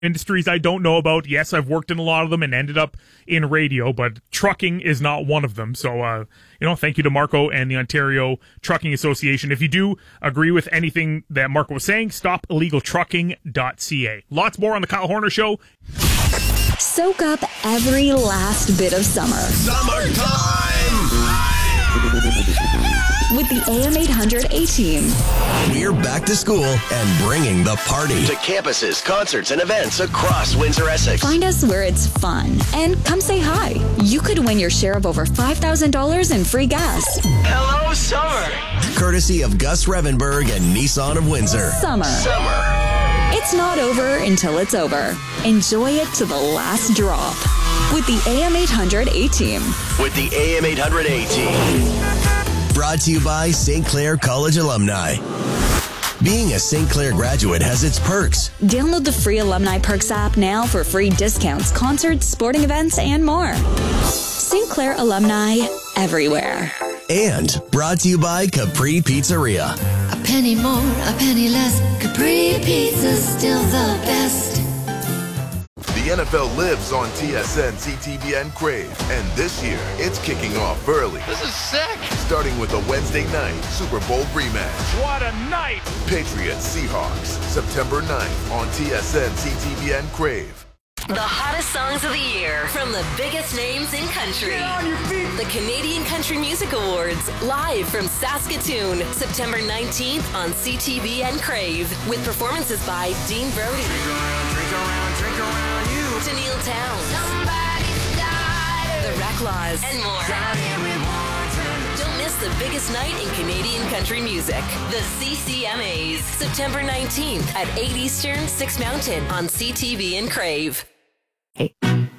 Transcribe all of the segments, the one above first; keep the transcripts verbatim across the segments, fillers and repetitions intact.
industries I don't know about. Yes, I've worked in a lot of them and ended up in radio, but trucking is not one of them. So, uh, you know, thank you to Marco and the Ontario Trucking Association. If you do agree with anything that Marco was saying, stop illegal trucking dot c a. Lots more on the Kyle Horner Show. Soak up every last bit of summer. Summertime! With the A M eight hundred A-Team. We're back to school and bringing the party to campuses, concerts, and events across Windsor-Essex. Find us where it's fun and come say hi. You could win your share of over five thousand dollars in free gas. Hello, summer! Courtesy of Gus Revenberg and Nissan of Windsor. Summer. Summer. It's not over until it's over. Enjoy it to the last drop. With the A M eight hundred A-Team. With the A M eight hundred A-Team. Brought to you by Saint Clair College alumni. Being a Saint Clair graduate has its perks. Download the free Alumni Perks app now for free discounts, concerts, sporting events, and more. Saint Clair alumni everywhere. And brought to you by Capri Pizzeria. A penny more, a penny less. Capri Pizza's still the best. The N F L lives on T S N, C T V N, Crave. And this year, it's kicking off early. This is sick. Starting with a Wednesday night Super Bowl rematch. What a night! Patriots Seahawks, September ninth on T S N, C T V N, Crave. The hottest songs of the year from the biggest names in country. Get on your feet. The Canadian Country Music Awards, live from Saskatoon, September nineteenth on C T V N Crave, with performances by Dean Brody, Drink around, drink around, drink around you. Tennille Townes, Somebody's died. The Reclaws, and more. Don't miss the biggest night in Canadian country music. The C C M As, September nineteenth at eight Eastern, six Mountain on C T V N Crave. Hey.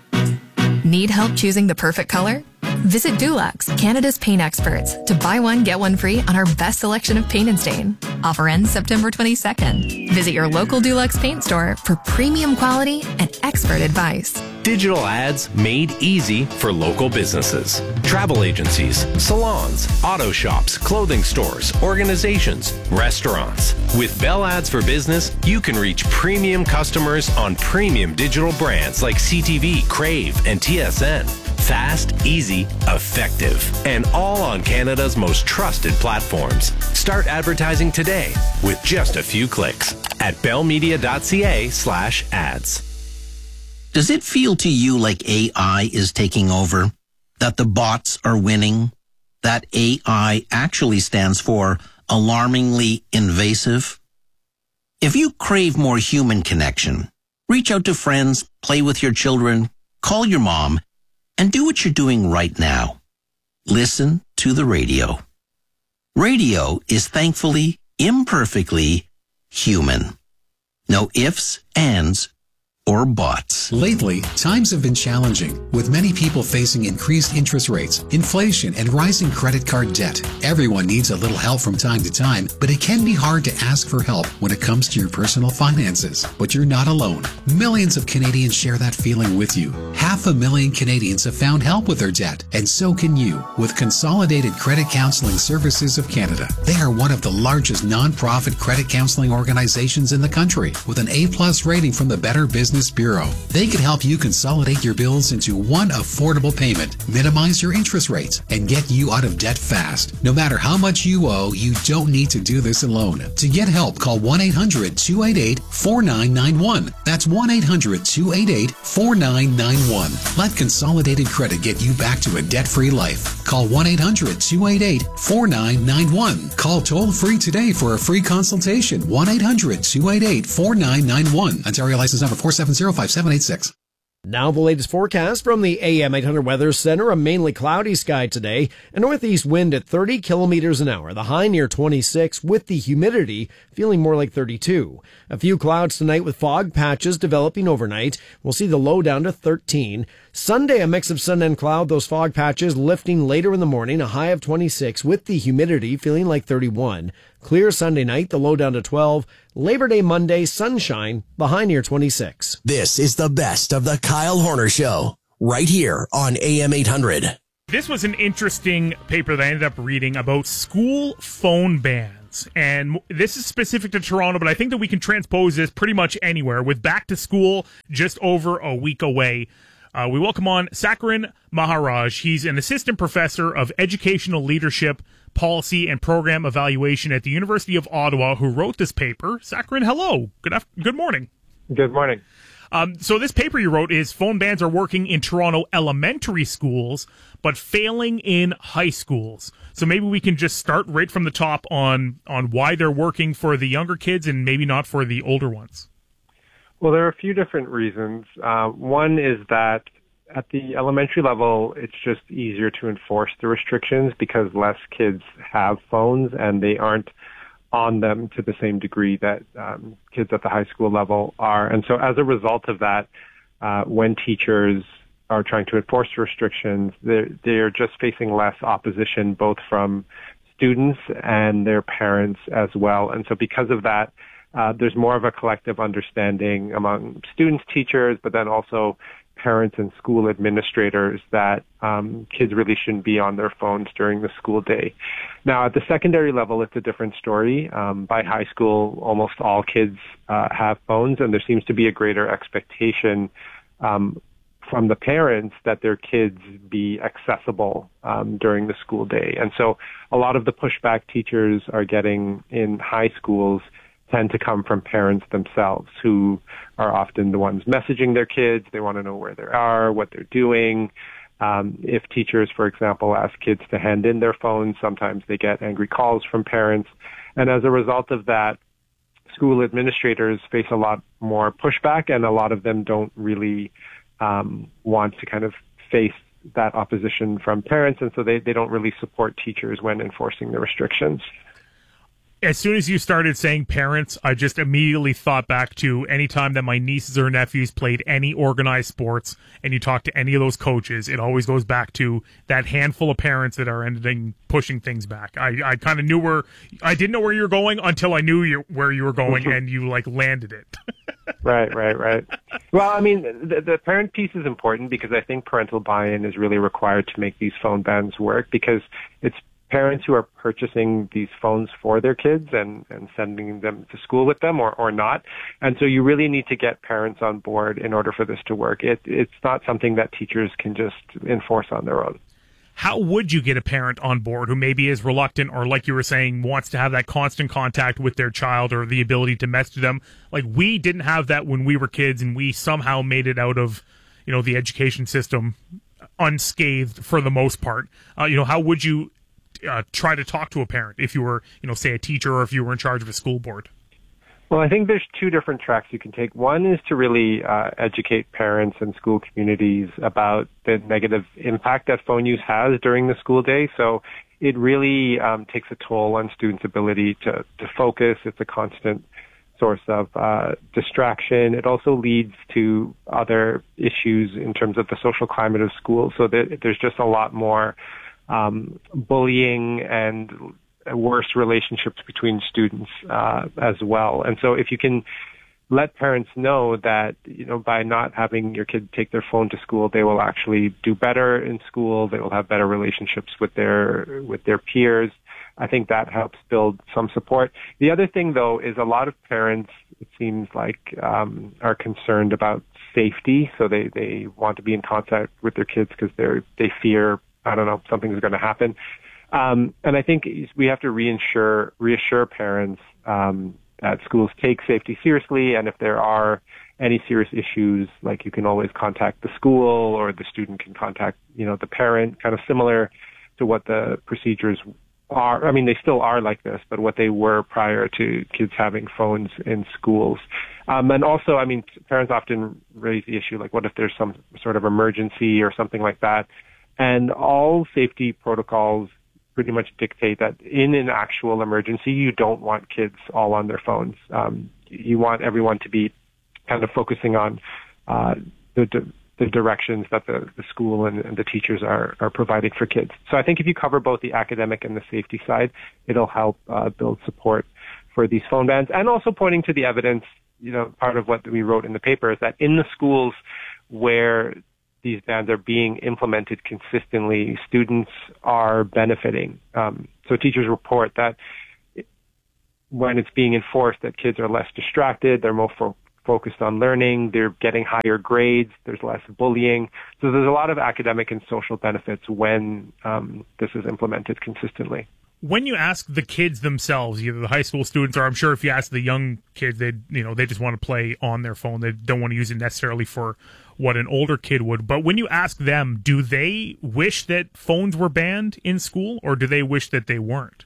Need help choosing the perfect color? Visit Dulux, Canada's paint experts, to buy one, get one free on our best selection of paint and stain. Offer ends September twenty-second. Visit your local Dulux paint store for premium quality and expert advice. Digital ads made easy for local businesses. Travel agencies, salons, auto shops, clothing stores, organizations, restaurants. With Bell Ads for Business, you can reach premium customers on premium digital brands like C T V, Crave, and T S N. Fast, easy, effective, and all on Canada's most trusted platforms. Start advertising today with just a few clicks at bellmedia.ca slash ads. Does it feel to you like A I is taking over? That the bots are winning? That A I actually stands for alarmingly invasive? If you crave more human connection, reach out to friends, play with your children, call your mom, and do what you're doing right now. Listen to the radio. Radio is thankfully, imperfectly human. No ifs, ands, or bots. Lately, times have been challenging, with many people facing increased interest rates, inflation, and rising credit card debt. Everyone needs a little help from time to time, but it can be hard to ask for help when it comes to your personal finances. But you're not alone. Millions of Canadians share that feeling with you. Half a million Canadians have found help with their debt, and so can you with Consolidated Credit Counseling Services of Canada. They are one of the largest non-profit credit counseling organizations in the country, with an A-plus rating from the Better Business Bureau. They can help you consolidate your bills into one affordable payment, minimize your interest rates, and get you out of debt fast. No matter how much you owe, you don't need to do this alone. To get help, call one eight hundred two eight eight four nine nine one. That's one eight hundred two eight eight four nine nine one. Let Consolidated Credit get you back to a debt-free life. Call one eight hundred two eight eight four nine nine one. Call toll-free today for a free consultation. one eight hundred two eight eight four nine nine one. Ontario license number four seven zero five seven eight six. Now the latest forecast from the A M eight hundred Weather Center. A mainly cloudy sky today. A northeast wind at thirty kilometers an hour. The high near twenty-six, with the humidity feeling more like thirty-two. A few clouds tonight with fog patches developing overnight. We'll see the low down to thirteen. Sunday, a mix of sun and cloud. Those fog patches lifting later in the morning. A high of twenty-six, with the humidity feeling like thirty-one. Clear Sunday night, the low down to twelve. Labor Day Monday, sunshine, the high near twenty-six. This is the best of the Kyle Horner Show, right here on A M eight hundred. This was an interesting paper that I ended up reading about school phone bans. bands. And this is specific to Toronto, but I think that we can transpose this pretty much anywhere. With back to school just over a week away, uh, we welcome on Sakharin Maharaj. He's an assistant professor of educational leadership, policy, and program evaluation at the University of Ottawa, who wrote this paper. Sakharin, hello. Good af- Good morning. Good morning. Um, so this paper you wrote is phone bans are working in Toronto elementary schools, but failing in high schools. So maybe we can just start right from the top on, on why they're working for the younger kids and maybe not for the older ones. Well, there are a few different reasons. Uh, one is that at the elementary level, it's just easier to enforce the restrictions because less kids have phones and they aren't on them to the same degree that um, kids at the high school level are. And so as a result of that, uh, when teachers are trying to enforce restrictions, they're, they're just facing less opposition, both from students and their parents as well. And so because of that, uh, there's more of a collective understanding among students, teachers, but then also parents and school administrators that um, kids really shouldn't be on their phones during the school day. Now, at the secondary level, it's a different story. Um, by high school, almost all kids uh, have phones, and there seems to be a greater expectation um, from the parents that their kids be accessible um, during the school day. And so a lot of the pushback teachers are getting in high schools tend to come from parents themselves who are often the ones messaging their kids. They want to know where they are, what they're doing. Um, if teachers, for example, ask kids to hand in their phones, sometimes they get angry calls from parents. And as a result of that, school administrators face a lot more pushback, and a lot of them don't really um, want to kind of face that opposition from parents, and so they, they don't really support teachers when enforcing the restrictions. As soon as you started saying parents, I just immediately thought back to any time that my nieces or nephews played any organized sports and you talk to any of those coaches, it always goes back to that handful of parents that are ending pushing things back. I, I kind of knew where, I didn't know where you were going until I knew you, where you were going and you like landed it. Right, right, right. Well, I mean, the, the parent piece is important because I think parental buy-in is really required to make these phone bans work, because it's parents who are purchasing these phones for their kids and, and sending them to school with them or, or not. And so you really need to get parents on board in order for this to work. It, it's not something that teachers can just enforce on their own. How would you get a parent on board who maybe is reluctant or, like you were saying, wants to have that constant contact with their child or the ability to message them? Like, we didn't have that when we were kids, and we somehow made it out of, you know, the education system unscathed for the most part. Uh, you know, how would you Uh, try to talk to a parent if you were, you know, say a teacher or if you were in charge of a school board? Well, I think there's two different tracks you can take. One is to really uh, educate parents and school communities about the negative impact that phone use has during the school day. So it really um, takes a toll on students' ability to, to focus. It's a constant source of uh, distraction. It also leads to other issues in terms of the social climate of school. So there, there's just a lot more Um, bullying and worse relationships between students uh, as well. And so if you can let parents know that, you know, by not having your kid take their phone to school, they will actually do better in school, they will have better relationships with their with their peers, I think that helps build some support. The other thing, though, is a lot of parents, it seems like, um, are concerned about safety. So they, they want to be in contact with their kids because they're they fear, I don't know, something's going to happen. Um, and I think we have to reassure, reassure parents um, that schools take safety seriously, and if there are any serious issues, like you can always contact the school, or the student can contact, you know, the parent, kind of similar to what the procedures are. I mean, they still are like this, but what they were prior to kids having phones in schools. Um, and also, I mean, parents often raise the issue, like, what if there's some sort of emergency or something like that? And all safety protocols pretty much dictate that in an actual emergency, you don't want kids all on their phones. Um, you want everyone to be kind of focusing on uh, the, the directions that the, the school and, and the teachers are, are providing for kids. So I think if you cover both the academic and the safety side, it'll help uh, build support for these phone bans. And also pointing to the evidence, you know, part of what we wrote in the paper is that in the schools where these bans are being implemented consistently, students are benefiting. Um, so teachers report that when it's being enforced that kids are less distracted, they're more fo- focused on learning, they're getting higher grades, there's less bullying. So there's a lot of academic and social benefits when um, this is implemented consistently. When you ask the kids themselves, either the high school students, or I'm sure if you ask the young kids, they you know they just want to play on their phone. They don't want to use it necessarily for what an older kid would. But when you ask them, do they wish that phones were banned in school, or do they wish that they weren't?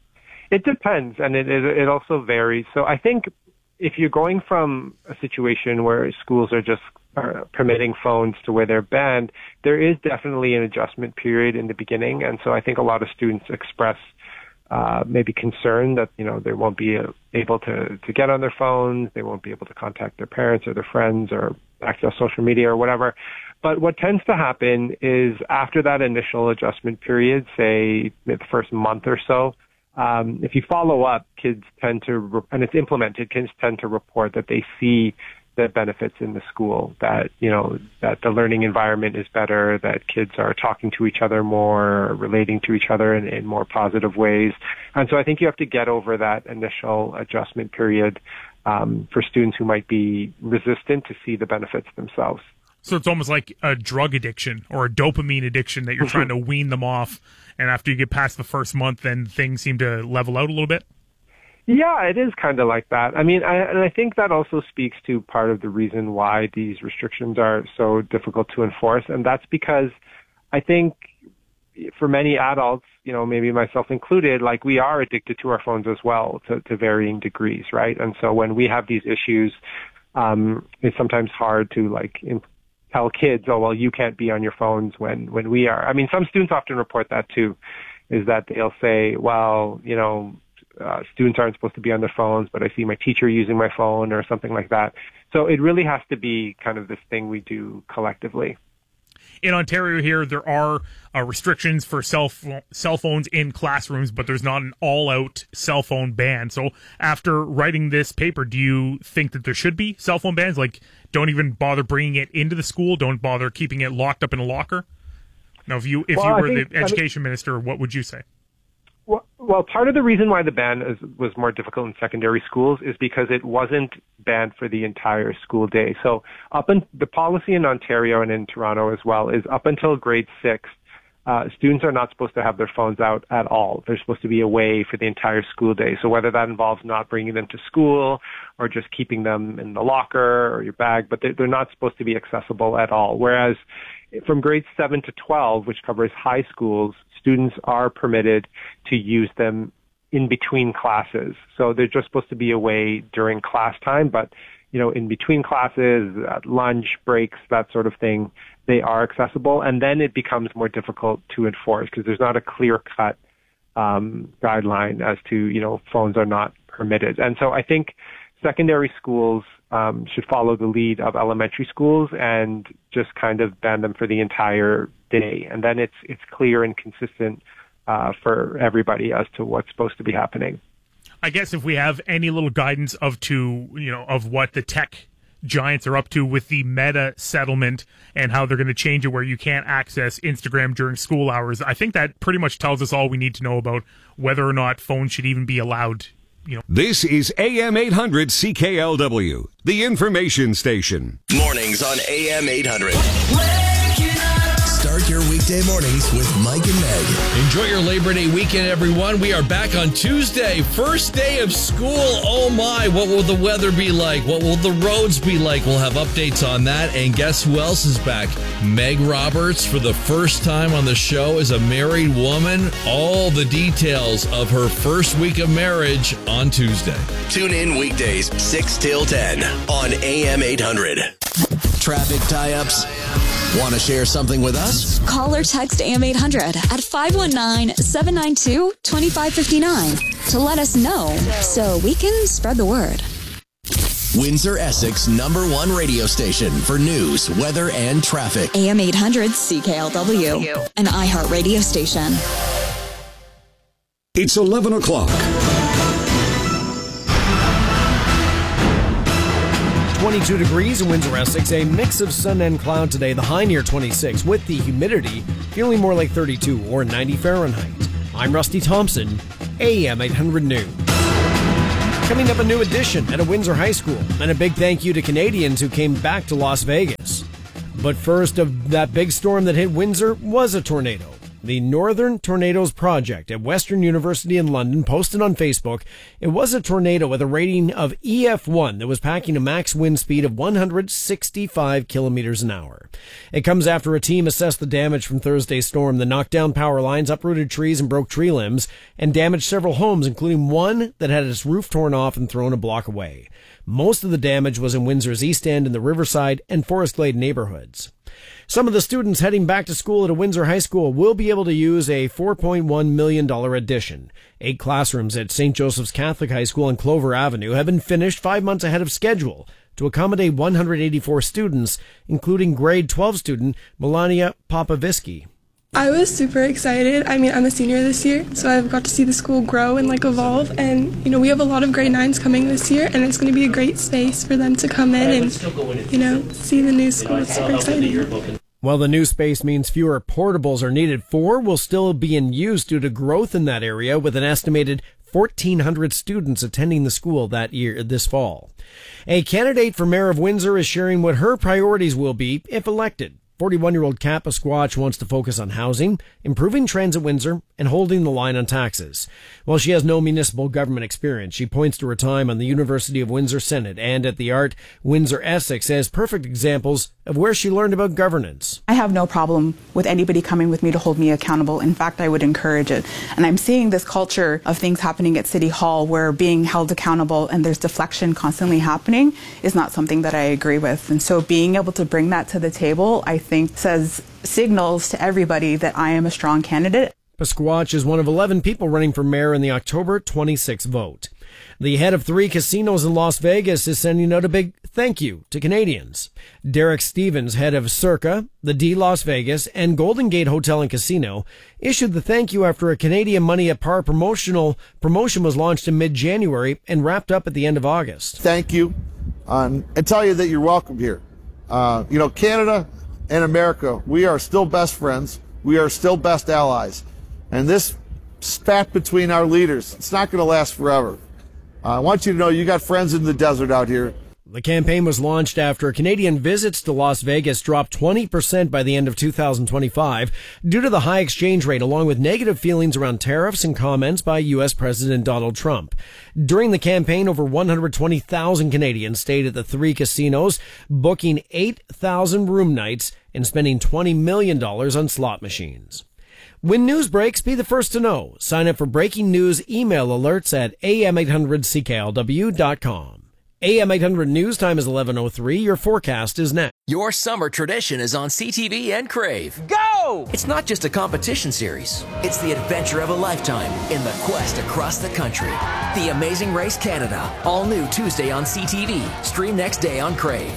It depends, and it it, it also varies. So I think if you're going from a situation where schools are just uh, permitting phones to where they're banned, there is definitely an adjustment period in the beginning, and so I think a lot of students express Uh, maybe concern that, you know, they won't be uh, able to, to get on their phones, they won't be able to contact their parents or their friends or access social media or whatever. But what tends to happen is after that initial adjustment period, say the first month or so, um, if you follow up, kids tend to, re- and it's implemented, kids tend to report that they see the benefits in the school, that, you know, that the learning environment is better, that kids are talking to each other more, relating to each other in, in more positive ways. And so I think you have to get over that initial adjustment period um, for students who might be resistant to see the benefits themselves. So it's almost like a drug addiction or a dopamine addiction that you're trying to wean them off. And after you get past the first month, then things seem to level out a little bit? Yeah, it is kind of like that. I mean, I, and I think that also speaks to part of the reason why these restrictions are so difficult to enforce. And that's because I think for many adults, you know, maybe myself included, like we are addicted to our phones as well to, to varying degrees, right? And so when we have these issues, um, it's sometimes hard to like imp- tell kids, oh, well, you can't be on your phones when, when we are. I mean, some students often report that too, is that they'll say, well, you know, Uh, students aren't supposed to be on their phones, but I see my teacher using my phone or something like that. So it really has to be kind of this thing we do collectively. In Ontario here, there are uh, restrictions for cell, ph- cell phones in classrooms, but there's not an all-out cell phone ban. So after writing this paper, do you think that there should be cell phone bans? Like, don't even bother bringing it into the school? Don't bother keeping it locked up in a locker? Now, if you, if well, you were think, the education I mean, minister, what would you say? Well, well, part of the reason why the ban is, was more difficult in secondary schools is because it wasn't banned for the entire school day. So up in the policy in Ontario and in Toronto as well is up until grade six, uh, students are not supposed to have their phones out at all. They're supposed to be away for the entire school day. So whether that involves not bringing them to school or just keeping them in the locker or your bag, but they're, they're not supposed to be accessible at all. Whereas from grades seven to twelve, which covers high schools, students are permitted to use them in between classes. So they're just supposed to be away during class time, but, you know, in between classes, at lunch, breaks, that sort of thing, they are accessible. And then it becomes more difficult to enforce because there's not a clear-cut um, guideline as to, you know, phones are not permitted. And so I think secondary schools um, should follow the lead of elementary schools and just kind of ban them for the entire day. And then it's it's clear and consistent uh, for everybody as to what's supposed to be happening. I guess if we have any little guidance of to you know of what the tech giants are up to with the Meta settlement and how they're going to change it where you can't access Instagram during school hours, I think that pretty much tells us all we need to know about whether or not phones should even be allowed. You know. This is A M eight hundred C K L W, the information station. Mornings on A M eight hundred. Start your weekday mornings with Mike and Meg. Enjoy your Labor Day weekend, everyone. We are back on Tuesday, first day of school. Oh my, what will the weather be like? What will the roads be like? We'll have updates on that. And guess who else is back? Meg Roberts, for the first time on the show, is a married woman. All the details of her first week of marriage on Tuesday. Tune in weekdays, six till ten on A M eight hundred. Traffic tie-ups? Want to share something with us? Call or text A M eight hundred at five one nine, seven nine two, two five five nine to let us know so we can spread the word. Windsor, Essex, number one radio station for news, weather, and traffic. A M eight hundred C K L W, an iHeart radio station. It's eleven o'clock. twenty-two degrees in Windsor, Essex. A mix of sun and cloud today. The high near twenty-six with the humidity feeling more like thirty-two or ninety Fahrenheit. I'm Rusty Thompson, A M eight hundred News. Coming up, a new addition at a Windsor high school, and a big thank you to Canadians who came back to Las Vegas. But first, of that big storm that hit Windsor was a tornado. The Northern Tornadoes Project at Western University in London posted on Facebook it was a tornado with a rating of E F one that was packing a max wind speed of one hundred sixty-five kilometers an hour. It comes after a team assessed the damage from Thursday's storm that knocked down power lines, uprooted trees, and broke tree limbs, and damaged several homes, including one that had its roof torn off and thrown a block away. Most of the damage was in Windsor's East End and the Riverside and Forest Glade neighborhoods. Some of the students heading back to school at a Windsor high school will be able to use a four point one million dollars addition. Eight classrooms at Saint Joseph's Catholic High School on Clover Avenue have been finished five months ahead of schedule to accommodate one hundred eighty-four students, including grade twelve student Melania Popovisky. I was super excited. I mean, I'm a senior this year, so I've got to see the school grow and like evolve. And, you know, we have a lot of grade nines coming this year, and it's going to be a great space for them to come in and, you know, see the new school. It's super exciting. While the new space means fewer portables are needed, four will still be in use due to growth in that area, with an estimated fourteen hundred students attending the school that year this fall. A candidate for mayor of Windsor is sharing what her priorities will be if elected. forty-one-year-old Kappa Squatch wants to focus on housing, improving trends at Windsor, and holding the line on taxes. While she has no municipal government experience, she points to her time on the University of Windsor Senate and at the Art Windsor Essex as perfect examples of where she learned about governance. I have no problem with anybody coming with me to hold me accountable. In fact, I would encourage it. And I'm seeing this culture of things happening at City Hall where being held accountable and there's deflection constantly happening is not something that I agree with. And so being able to bring that to the table, I think, says signals to everybody that I am a strong candidate. Pasquatch is one of eleven people running for mayor in the October twenty-sixth vote. The head of three casinos in Las Vegas is sending out a big thank you to Canadians. Derek Stevens, head of Circa, the D Las Vegas, and Golden Gate Hotel and Casino, issued the thank you after a Canadian Money at Par promotional promotion was launched in mid-January and wrapped up at the end of August. Thank you, um, and tell you that you're welcome here. Uh, you know, Canada and America, we are still best friends. We are still best allies. And this spat between our leaders, it's not going to last forever. Uh, I want you to know you got friends in the desert out here. The campaign was launched after Canadian visits to Las Vegas dropped twenty percent by the end of two thousand twenty-five due to the high exchange rate, along with negative feelings around tariffs and comments by U S President Donald Trump. During the campaign, over one hundred twenty thousand Canadians stayed at the three casinos, booking eight thousand room nights and spending twenty million dollars on slot machines. When news breaks, be the first to know. Sign up for breaking news email alerts at A M eight hundred C K L W dot com. A M eight hundred News Time is eleven oh three. Your forecast is next. Your summer tradition is on C T V and Crave. Go! It's not just a competition series. It's the adventure of a lifetime in the quest across the country. The Amazing Race Canada. All new Tuesday on C T V. Stream next day on Crave.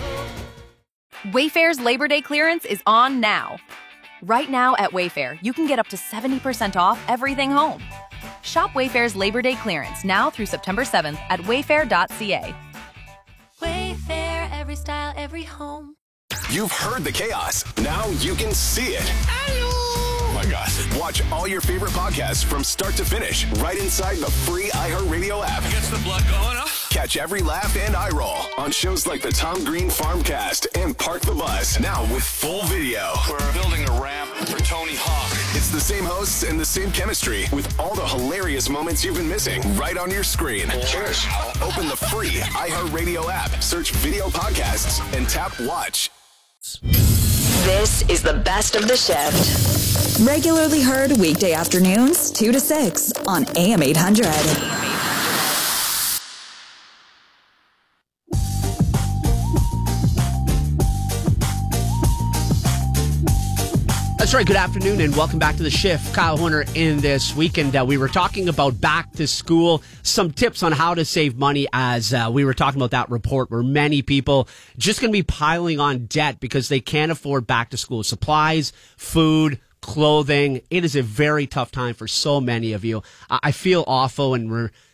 Wayfair's Labor Day clearance is on now. Right now at Wayfair, you can get up to seventy percent off everything home. Shop Wayfair's Labor Day clearance now through September seventh at wayfair dot c a. Wayfair, every style, every home. You've heard the chaos. Now you can see it. Oh my gosh. Watch all your favorite podcasts from start to finish right inside the free iHeartRadio app. Gets the blood going, huh? Catch every laugh and eye roll on shows like the Tom Green Farmcast and Park the Bus. Now with full video. We're building a ramp for Tony Hawk. It's the same hosts and the same chemistry with all the hilarious moments you've been missing right on your screen. Cheers. Open the free iHeartRadio app, search video podcasts, and tap watch. This is the best of the shift. Regularly heard weekday afternoons, two to six on A M eight hundred. That's right. Good afternoon and welcome back to the shift. Kyle Horner in this weekend. Uh, we were talking about back to school, some tips on how to save money as uh, we were talking about that report where many people just going to be piling on debt because they can't afford back to school supplies, food, clothing. It is a very tough time for so many of you. I, I feel awful and we're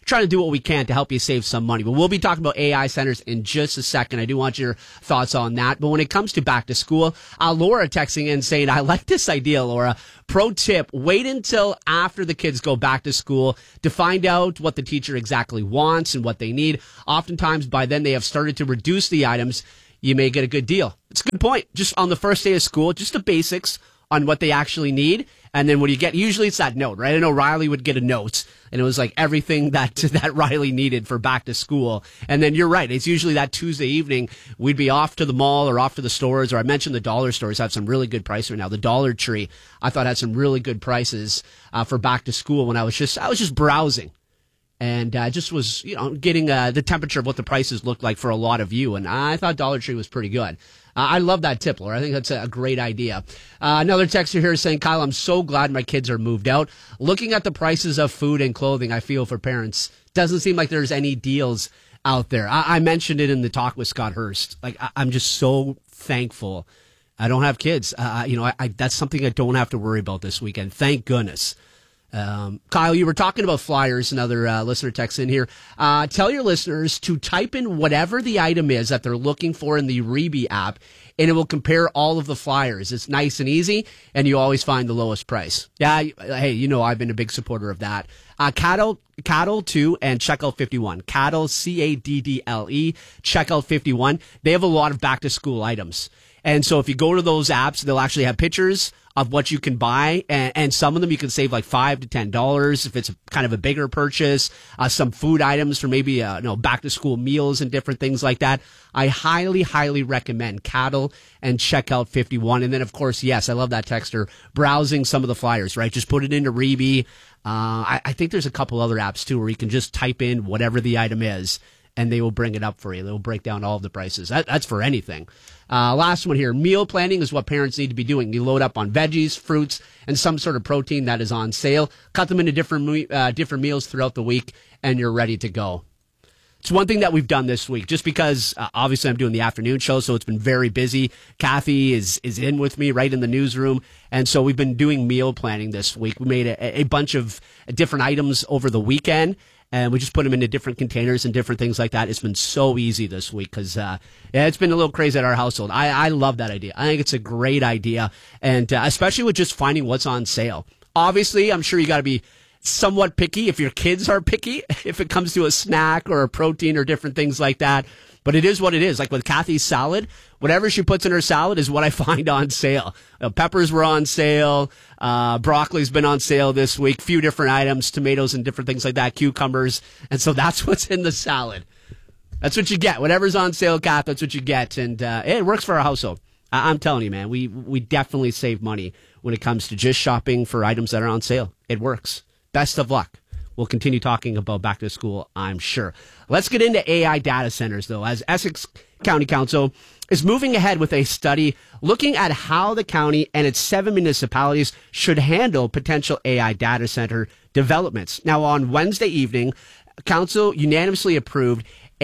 trying to do what we can to help you save some money. But we'll be talking about A I centers in just a second. I do want your thoughts on that. But when it comes to back to school, uh, Laura texting in saying, I like this idea, Laura. Pro tip, wait until after the kids go back to school to find out what the teacher exactly wants and what they need. Oftentimes by then they have started to reduce the items. You may get a good deal. It's a good point. Just on the first day of school, just the basics on what they actually need. And then when you get, usually it's that note, right? I know Riley would get a note and it was like everything that, that Riley needed for back to school. And then you're right. It's usually that Tuesday evening we'd be off to the mall or off to the stores, or I mentioned the dollar stores have some really good prices right now. The Dollar Tree, I thought had some really good prices uh, for back to school when I was just, I was just browsing. And I uh, just was, you know, getting uh, the temperature of what the prices looked like for a lot of you. And I thought Dollar Tree was pretty good. Uh, I love that tip, Laura. I think that's a, a great idea. Uh, another texter here is saying, Kyle, I'm so glad my kids are moved out. Looking at the prices of food and clothing, I feel for parents. Doesn't seem like there's any deals out there. I, I mentioned it in the talk with Scott Hurst. Like, I, I'm just so thankful I don't have kids. Uh, you know, I, I, that's something I don't have to worry about this weekend. Thank goodness. Um, Kyle, you were talking about flyers. Another uh, listener texts in here. Uh, tell your listeners to type in whatever the item is that they're looking for in the Reebee app, and it will compare all of the flyers. It's nice and easy, and you always find the lowest price. Yeah, hey, you know I've been a big supporter of that. Uh, Cattle, Cattle two, and Checkout fifty-one. Cattle, C A D D L E, Checkout fifty-one. They have a lot of back-to-school items. And so if you go to those apps, they'll actually have pictures of what you can buy, and, and some of them you can save like five to ten dollars if it's a, kind of a bigger purchase. Uh, some food items for maybe uh, you know back to school meals and different things like that. I highly, highly recommend Cattle and Checkout fifty-one. And then of course, yes, I love that texter browsing some of the flyers. Right, just put it into Reebee. Uh, I, I think there's a couple other apps too where you can just type in whatever the item is, and they will bring it up for you. They will break down all of the prices. That, that's for anything. Uh, last one here. Meal planning is what parents need to be doing. You load up on veggies, fruits, and some sort of protein that is on sale. Cut them into different uh, different meals throughout the week, and you're ready to go. It's one thing that we've done this week, just because uh, obviously I'm doing the afternoon show, so it's been very busy. Kathy is is in with me right in the newsroom, and so we've been doing meal planning this week. We made a, a bunch of different items over the weekend, and we just put them into different containers and different things like that. It's been so easy this week because uh, yeah, it's been a little crazy at our household. I, I love that idea. I think it's a great idea, and uh, especially with just finding what's on sale. Obviously, I'm sure you got to be somewhat picky if your kids are picky, if it comes to a snack or a protein or different things like that. But it is what it is. Like with Kathy's salad, whatever she puts in her salad is what I find on sale. Uh, peppers were on sale. Uh, broccoli's been on sale this week. Few different items, tomatoes and different things like that, cucumbers. And so that's what's in the salad. That's what you get. Whatever's on sale, Kath, that's what you get. And uh, it works for our household. I- I'm telling you, man, we, we definitely save money when it comes to just shopping for items that are on sale. It works. Best of luck. We'll continue talking about back to school, I'm sure. Let's get into A I data centers, though, as Essex County Council is moving ahead with a study looking at how the county and its seven municipalities should handle potential A I data center developments. Now, on Wednesday evening, Council unanimously approved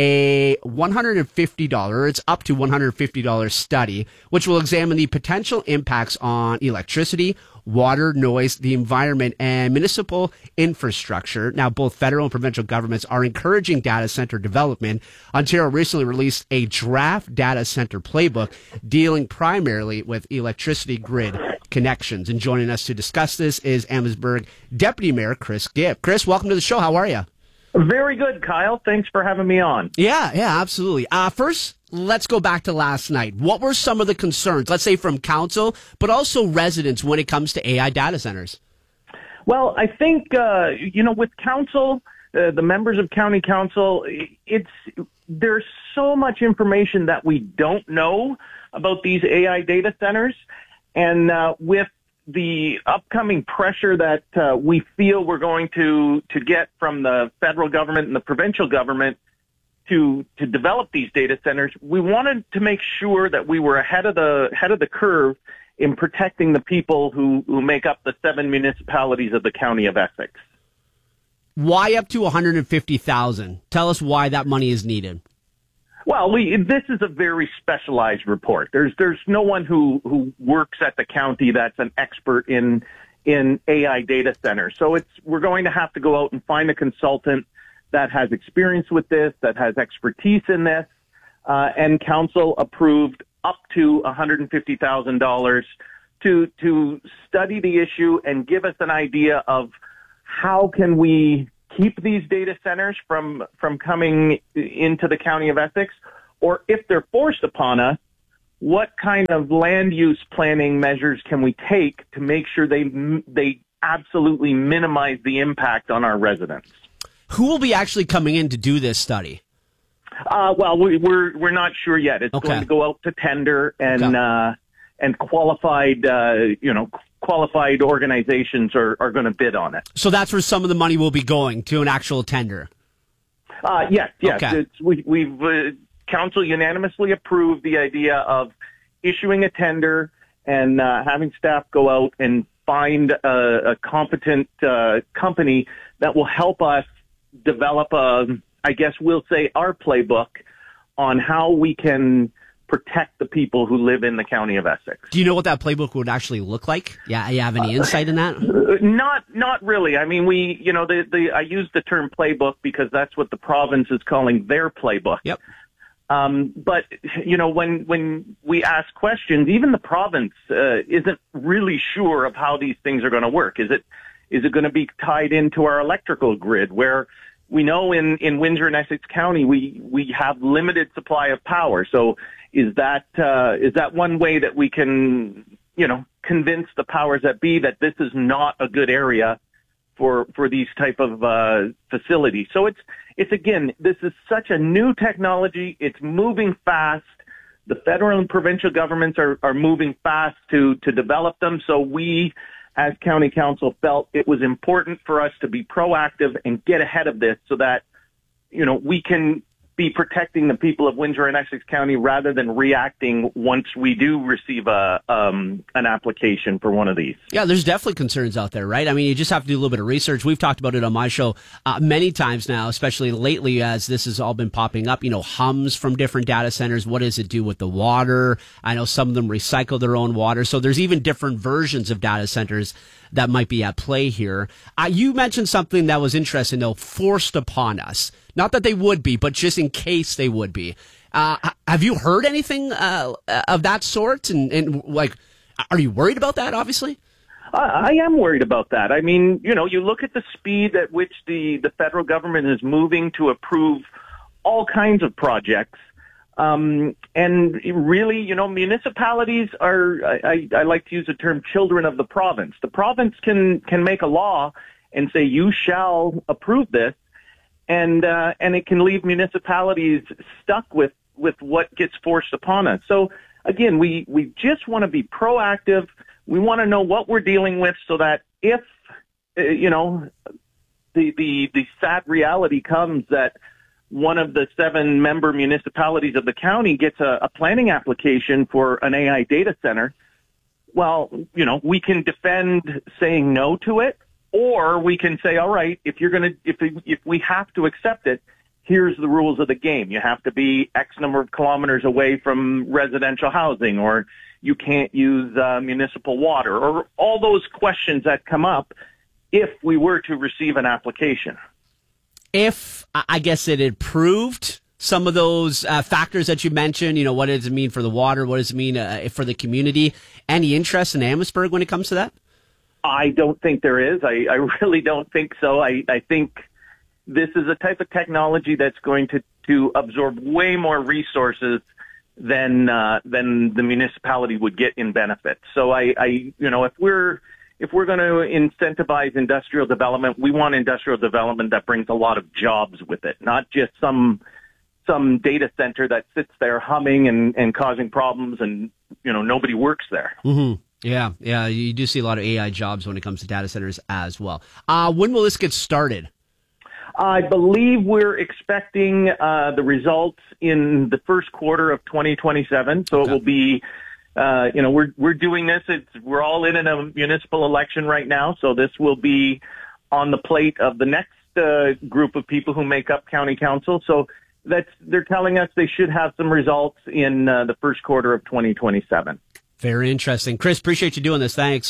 a one hundred fifty dollars, it's up to one hundred fifty dollars study, which will examine the potential impacts on electricity, water, noise, the environment, and municipal infrastructure. Now, both federal and provincial governments are encouraging data center development. Ontario recently released a draft data center playbook dealing primarily with electricity grid connections. And joining us to discuss this is Amherstburg Deputy Mayor Chris Gibb. Chris, welcome to the show. How are you? Very good, Kyle. Thanks for having me on. Yeah, yeah, absolutely. Uh, first, let's go back to last night. What were some of the concerns, let's say from council, but also residents when it comes to A I data centers? Well, I think, uh, you know, with council, uh, the members of county council, it's there's so much information that we don't know about these A I data centers. And uh, with the upcoming pressure that uh, we feel we're going to to get from the federal government and the provincial government to to develop these data centers, we wanted to make sure that we were ahead of the ahead of the curve in protecting the people who, who make up the seven municipalities of the county of Essex. Why up to one hundred fifty thousand dollars? Tell us why that money is needed. Well, we, this is a very specialized report. There's there's no one who, who works at the county that's an expert in in A I data centers. So it's we're going to have to go out and find a consultant that has experience with this, that has expertise in this, uh, and council approved up to one hundred fifty thousand dollars to to study the issue and give us an idea of how can we keep these data centers from from coming into the County of Essex, or if they're forced upon us, what kind of land use planning measures can we take to make sure they they absolutely minimize the impact on our residents? Who will be actually coming in to do this study? Uh, well, we, we're we're not sure yet. It's Okay. going to go out to tender, and Okay. uh, and qualified uh, you know qualified organizations are, are going to bid on it. So that's where some of the money will be going, to an actual tender. Uh, yes, yes. Okay. It's, we, we've uh, council unanimously approved the idea of issuing a tender and uh, having staff go out and find a, a competent uh, company that will help us develop a, I guess we'll say, our playbook on how we can protect the people who live in the County of Essex. Do you know what that playbook would actually look like? Yeah, you have any insight in that? Uh, Not, not really. I mean, we, you know, the, the, I use the term playbook because that's what the province is calling their playbook. Yep. Um, but, you know, when, when we ask questions, even the province, uh, isn't really sure of how these things are going to work. Is it, is it going to be tied into our electrical grid where we know in, in Windsor and Essex County, we, we have limited supply of power. So is that, uh, is that one way that we can, you know, convince the powers that be that this is not a good area for, for these type of, uh, facilities? So it's, it's again, this is such a new technology. It's moving fast. The federal and provincial governments are, are moving fast to, to develop them. So we, as county council, felt it was important for us to be proactive and get ahead of this so that, you know, we can be protecting the people of Windsor and Essex County rather than reacting once we do receive a um, an application for one of these. Yeah, there's definitely concerns out there, right? I mean, you just have to do a little bit of research. We've talked about it on my show uh, many times now, especially lately as this has all been popping up. You know, hums from different data centers. What does it do with the water? I know some of them recycle their own water. So there's even different versions of data centers that might be at play here. Uh, you mentioned something that was interesting, though, forced upon us. Not that they would be, but just in case they would be. Uh, have you heard anything uh, of that sort? And, and, like, are you worried about that, obviously? I, I am worried about that. I mean, you know, you look at the speed at which the, the federal government is moving to approve all kinds of projects. Um, and really, you know, municipalities are, I, I, I like to use the term children of the province. The province can, can make a law and say, you shall approve this. And, uh, and it can leave municipalities stuck with, with what gets forced upon us. So again, we, we just want to be proactive. We want to know what we're dealing with so that if, uh, you know, the, the, the sad reality comes that one of the seven member municipalities of the county gets a, a planning application for an A I data center, well, you know, we can defend saying no to it, or we can say, all right, if you're going to, if, if we have to accept it, here's the rules of the game. You have to be X number of kilometers away from residential housing, or you can't use uh, municipal water, or all those questions that come up if we were to receive an application. If, I guess, it had proved some of those uh, factors that you mentioned, you know, what does it mean for the water? What does it mean uh, for the community? Any interest in Amherstburg when it comes to that? I don't think there is. I, I really don't think so. I, I think this is a type of technology that's going to, to absorb way more resources than uh, than the municipality would get in benefits. So I, I you know, if we're if we're going to incentivize industrial development, we want industrial development that brings a lot of jobs with it, not just some some data center that sits there humming and, and causing problems and, you know, nobody works there. Mm-hmm. Yeah, yeah, you do see a lot of A I jobs when it comes to data centers as well. Uh, when will this get started? I believe we're expecting uh, the results in the first quarter of twenty twenty-seven. So okay. It will be, uh, you know, we're we're doing this. It's we're all in a municipal election right now, so this will be on the plate of the next uh, group of people who make up county council. So that's they're telling us they should have some results in uh, the first quarter of twenty twenty-seven. Very interesting. Chris, appreciate you doing this. Thanks.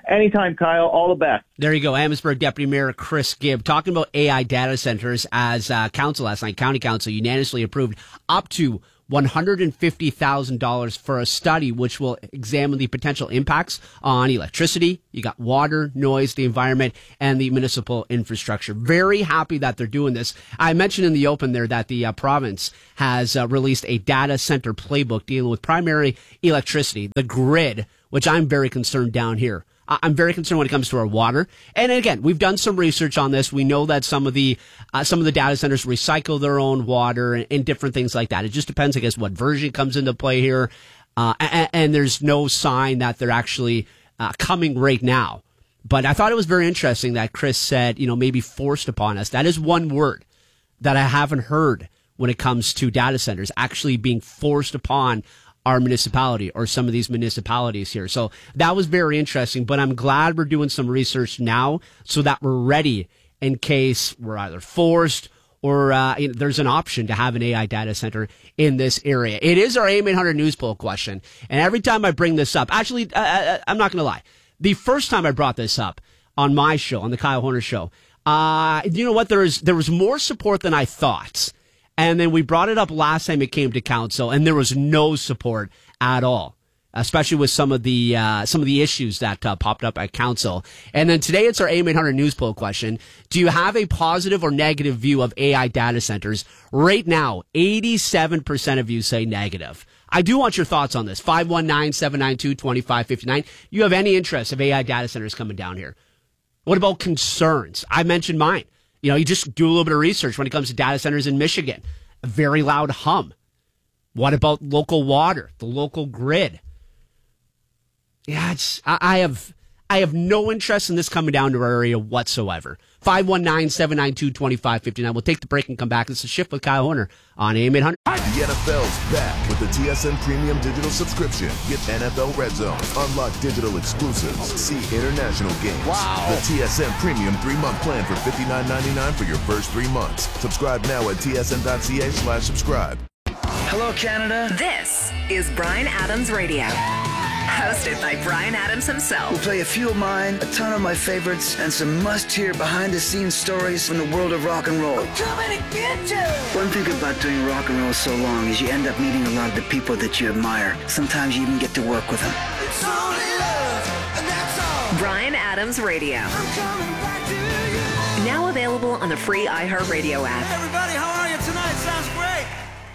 Anytime, Kyle. All the best. There you go. Amherstburg Deputy Mayor Chris Gibb talking about A I data centers as uh, council last night. County Council unanimously approved up to one hundred fifty thousand dollars for a study which will examine the potential impacts on electricity, you got water, noise, the environment, and the municipal infrastructure. Very happy that they're doing this. I mentioned in the open there that the uh, province has uh, released a data center playbook dealing with primary electricity, the grid, which I'm very concerned down here. I'm very concerned when it comes to our water. And again, we've done some research on this. We know that some of the uh, some of the data centers recycle their own water and, and different things like that. It just depends, I guess, what version comes into play here. Uh, and, and there's no sign that they're actually uh, coming right now. But I thought it was very interesting that Chris said, you know, maybe forced upon us. That is one word that I haven't heard when it comes to data centers actually being forced upon our municipality or some of these municipalities here. So that was very interesting, but I'm glad we're doing some research now so that we're ready in case we're either forced or uh, you know, there's an option to have an A I data center in this area. It is our A M eight hundred news poll question. And every time I bring this up, actually, uh, I'm not going to lie. The first time I brought this up on my show, on the Kyle Horner show, uh, you know what? There is, there was more support than I thought. And then we brought it up last time it came to council, and there was no support at all, especially with some of the uh, some of the issues that uh, popped up at council. And then today it's our A M eight hundred news poll question. Do you have a positive or negative view of A I data centers? Right now, eighty-seven percent of you say negative. I do want your thoughts on this. five one nine, seven nine two, two five five nine. You have any interest of A I data centers coming down here? What about concerns? I mentioned mine. You know, you just do a little bit of research when it comes to data centers in Michigan. A very loud hum. What about local water, the local grid? Yeah, it's, I, I have I have no interest in this coming down to our area whatsoever. five one nine, seven nine two, two five five nine. We'll take the break and come back. This is Shift with Kyle Horner on A M eight hundred. The N F L's back with the T S N Premium Digital Subscription. Get N F L Red Zone, unlock digital exclusives, see international games. Wow. The T S N Premium three-month plan for fifty-nine ninety-nine for your first three months. Subscribe now at tsn.ca slash subscribe. Hello, Canada. This is Bryan Adams Radio. Hosted by Bryan Adams himself. We'll play a few of mine, a ton of my favorites, and some must-hear behind-the-scenes stories from the world of rock and roll. I'm coming to get you! One thing about doing rock and roll so long is you end up meeting a lot of the people that you admire. Sometimes you even get to work with them. It's only love, and that's all. Bryan Adams Radio. I'm coming back to you. Now available on the free iHeartRadio app. Hey everybody, how are you tonight? Sounds great.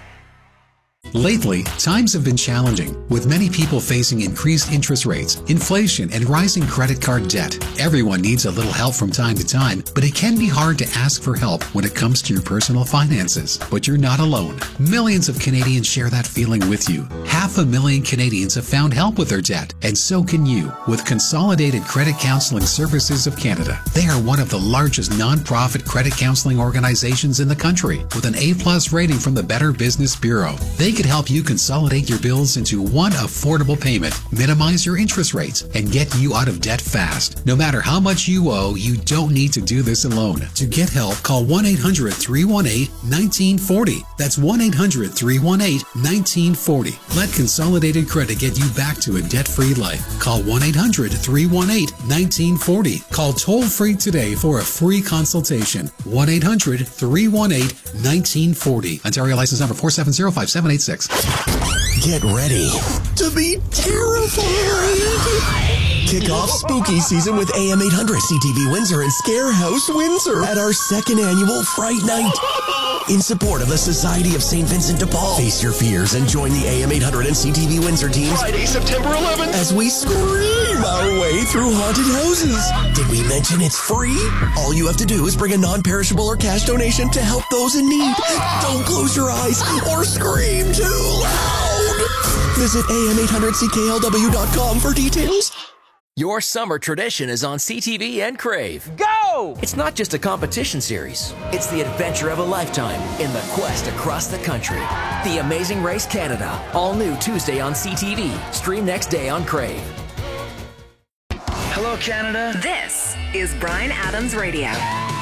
Lately, times have been challenging, with many people facing increased interest rates, inflation, and rising credit card debt. Everyone needs a little help from time to time, but it can be hard to ask for help when it comes to your personal finances. But you're not alone. Millions of Canadians share that feeling with you. Half a million Canadians have found help with their debt, and so can you, with Consolidated Credit Counseling Services of Canada. They are one of the largest non-profit credit counseling organizations in the country, with an A-plus rating from the Better Business Bureau. They could help you consolidate your bills into one affordable payment, minimize your interest rates, and get you out of debt fast. No matter how much you owe, you don't need to do this alone. To get help, call one eight hundred, three one eight, one nine four zero. That's one eight hundred, three one eight, one nine four zero. Let Consolidated Credit get you back to a debt-free life. Call one eight hundred, three one eight, one nine four zero. Call toll-free today for a free consultation. one eight hundred, three one eight, one nine four zero. Ontario license number four seven zero, five seven eight six. Get ready to be terrified. Kick off spooky season with A M eight hundred, C T V Windsor, and Scare House Windsor at our second annual Fright Night. In support of the Society of Saint Vincent de Paul. Face your fears and join the A M eight hundred and C T V Windsor teams Friday, September eleventh as we scream our way through haunted houses. Did we mention it's free? All you have to do is bring a non-perishable or cash donation to help those in need. Don't close your eyes or scream too loud. Visit A M eight hundred C K L W dot com for details. Your summer tradition is on C T V and Crave. Go! It's not just a competition series. It's the adventure of a lifetime in the quest across the country. The Amazing Race Canada. All new Tuesday on C T V. Stream next day on Crave. Hello, Canada. This is Bryan Adams Radio.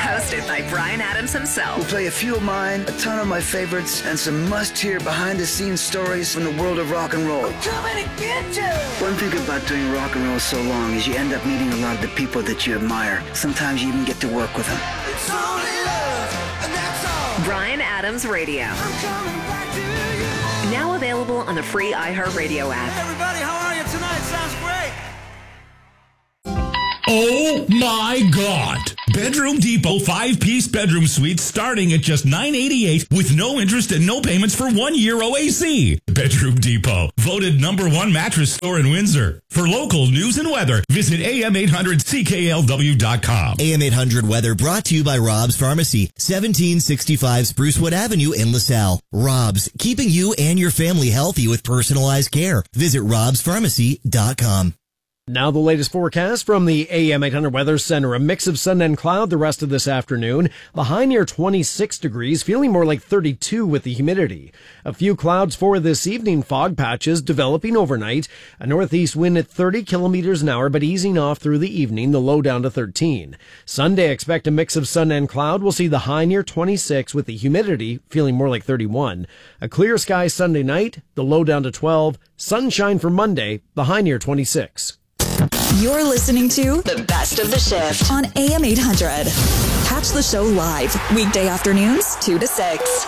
Hosted by Brian Adams himself. We'll play a few of mine, a ton of my favorites, and some must-hear behind-the-scenes stories from the world of rock and roll. I'm coming to get you! One thing about doing rock and roll so long is you end up meeting a lot of the people that you admire. Sometimes you even get to work with them. It's only love, and that's all. Brian Adams Radio. I'm coming back to you. Now available on the free iHeartRadio app. Hey everybody, how are you tonight? Sounds great. Oh my God! Bedroom Depot five-piece bedroom suite starting at just nine eighty-eight with no interest and no payments for one year O A C. Bedroom Depot, voted number one mattress store in Windsor. For local news and weather, visit A M eight hundred C K L W dot com. A M eight hundred weather brought to you by Rob's Pharmacy, seventeen sixty-five Sprucewood Avenue in LaSalle. Rob's, keeping you and your family healthy with personalized care. Visit robs pharmacy dot com. Now the latest forecast from the A M eight hundred Weather Center. A mix of sun and cloud the rest of this afternoon. The high near twenty-six degrees, feeling more like thirty-two with the humidity. A few clouds for this evening, fog patches developing overnight. A northeast wind at thirty kilometers an hour, but easing off through the evening, the low down to thirteen. Sunday, expect a mix of sun and cloud. We'll see the high near twenty-six with the humidity feeling more like thirty-one. A clear sky Sunday night, the low down to twelve. Sunshine for Monday, the high near twenty-six. You're listening to the best of the shift on A M eight hundred. Catch the show live weekday afternoons two to six.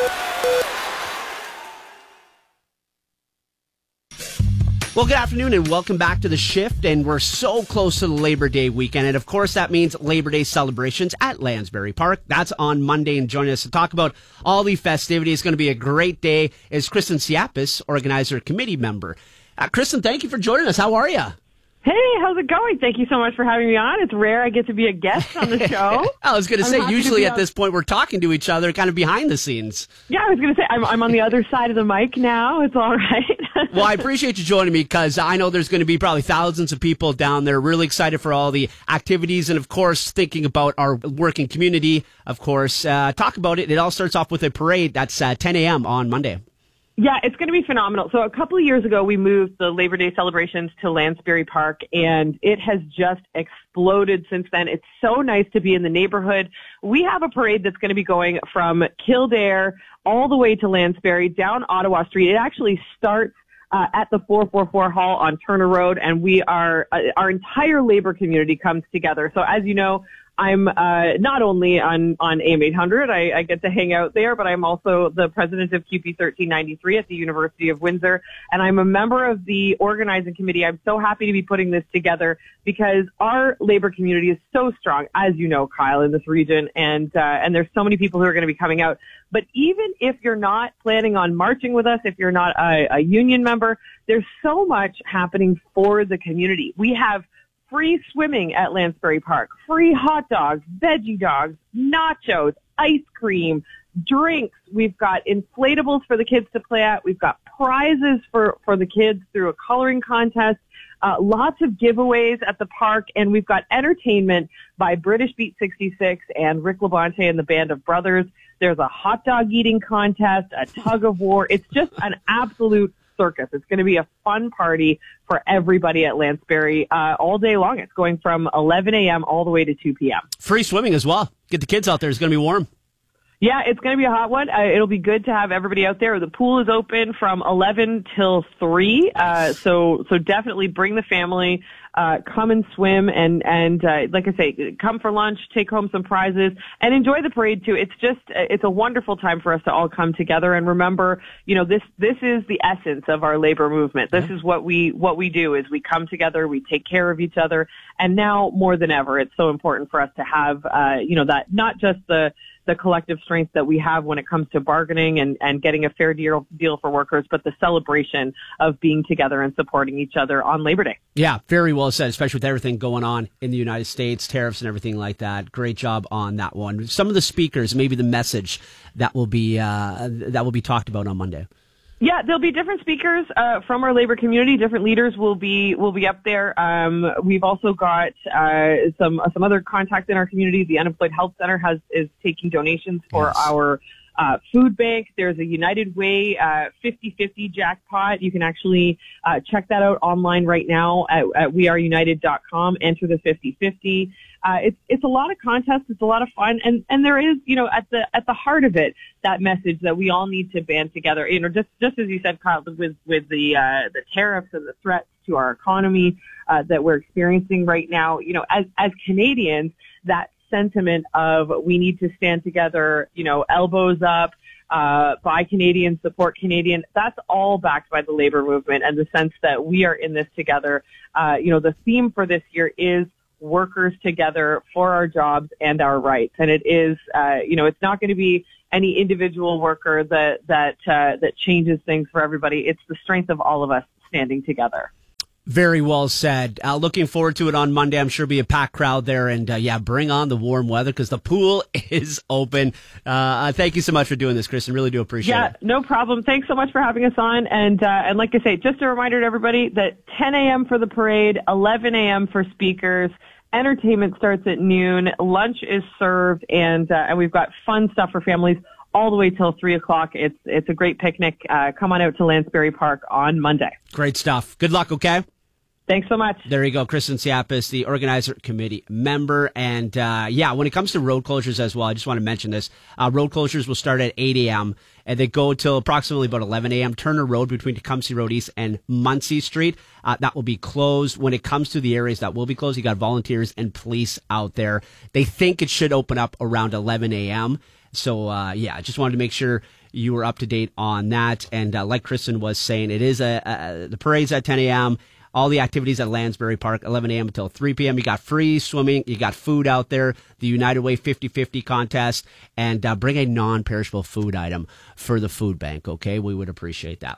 Well, good afternoon and welcome back to the shift. And we're so close to the Labor Day weekend. And of course, that means Labor Day celebrations at Lansbury Park. That's on Monday. And joining us to talk about all the festivities, it's going to be a great day, is Kristen Siapis, organizer committee member. Uh, Kristen, thank you for joining us. How are you? Hey, how's it going? Thank you so much for having me on. It's rare I get to be a guest on the show. I was going to say, usually at this point, we're talking to each other kind of behind the scenes. Yeah, I was going to say, I'm, I'm on the other side of the mic now. It's all right. Well, I appreciate you joining me because I know there's going to be probably thousands of people down there really excited for all the activities and, of course, thinking about our working community, of course. Uh, talk about it. It all starts off with a parade that's uh, ten a.m. on Monday. Yeah, it's going to be phenomenal. So a couple of years ago, we moved the Labor Day celebrations to Lansbury Park, and it has just exploded since then. It's so nice to be in the neighborhood. We have a parade that's going to be going from Kildare all the way to Lansbury, down Ottawa Street. It actually starts uh, at the four forty-four Hall on Turner Road, and we are, uh, our entire labor community comes together. So as you know, I'm uh, not only on, on A M eight hundred, I, I get to hang out there, but I'm also the president of Q P thirteen ninety-three at the University of Windsor, and I'm a member of the organizing committee. I'm so happy to be putting this together because our labor community is so strong, as you know, Kyle, in this region, and uh, and there's so many people who are going to be coming out. But even if you're not planning on marching with us, if you're not a, a union member, there's so much happening for the community. We have free swimming at Lansbury Park, free hot dogs, veggie dogs, nachos, ice cream, drinks. We've got inflatables for the kids to play at. We've got prizes for, for the kids through a coloring contest, uh, lots of giveaways at the park, and we've got entertainment by British Beat sixty-six and Rick Labonte and the Band of Brothers. There's a hot dog eating contest, a tug of war. It's just an absolute circus. It's going to be a fun party for everybody at Lansbury uh, all day long. It's going from eleven a.m. all the way to two p.m. Free swimming as well. Get the kids out there. It's going to be warm. Yeah, it's going to be a hot one. Uh, it'll be good to have everybody out there. The pool is open from eleven till three. Uh, so, so definitely bring the family, uh, come and swim and, and, uh, like I say, come for lunch, take home some prizes and enjoy the parade too. It's just, it's a wonderful time for us to all come together and remember, you know, this, this is the essence of our labor movement. This is what we, what we do is we come together, we take care of each other. And now more than ever, it's so important for us to have, uh, you know, that not just the, the collective strength that we have when it comes to bargaining and, and getting a fair deal, deal for workers, but the celebration of being together and supporting each other on Labor Day. Yeah, very well said, especially with everything going on in the United States, tariffs and everything like that. Great job on that one. Some of the speakers, maybe the message that will be uh, that will be talked about on Monday. Yeah, there'll be different speakers uh, from our labor community. Different leaders will be will be up there. Um, we've also got uh, some some other contacts in our community. The Unemployed Health Center has is taking donations for yes. our uh, food bank. There's a United Way uh, fifty-fifty jackpot. You can actually uh, check that out online right now at, at we are united dot com. Enter the fifty-fifty. Uh, it's it's a lot of contests. It's a lot of fun, and and there is, you know, at the at the heart of it, that message that we all need to band together. You know, just just as you said, Kyle, with with the uh, the tariffs and the threats to our economy uh, that we're experiencing right now. You know, as as Canadians, that sentiment of we need to stand together. You know, elbows up. Uh, buy Canadian, support Canadian. That's all backed by the labor movement and the sense that we are in this together. Uh, you know, the theme for this year is workers together for our jobs and our rights. And it is, uh, you know, it's not going to be any individual worker that, that, uh, that changes things for everybody. It's the strength of all of us standing together. Very well said. Uh, looking forward to it on Monday. I'm sure be a packed crowd there. And uh, yeah, bring on the warm weather because the pool is open. Uh, thank you so much for doing this, Kristen. Really do appreciate yeah, it. Yeah, no problem. Thanks so much for having us on. And uh, and like I say, just a reminder to everybody that ten a.m. for the parade, eleven a.m. for speakers. Entertainment starts at noon. Lunch is served, and uh, and we've got fun stuff for families all the way till three o'clock. It's it's a great picnic. Uh, come on out to Lansbury Park on Monday. Great stuff. Good luck. Okay. Thanks so much. There you go. Kristen Siapis, the organizer committee member. And, uh, yeah, when it comes to road closures as well, I just want to mention this. Uh, road closures will start at eight a.m. and they go till approximately about eleven a.m. Turner Road between Tecumseh Road East and Muncie Street. Uh, that will be closed. When it comes to the areas that will be closed, you got volunteers and police out there. They think it should open up around eleven a.m. So, uh, yeah, I just wanted to make sure you were up to date on that. And, uh, like Kristen was saying, it is a, a the parade's at ten a.m. All the activities at Lansbury Park, eleven a.m. until three p.m. You got free swimming. You got food out there, the United Way fifty-fifty contest, and uh, bring a non-perishable food item for the food bank, okay? We would appreciate that.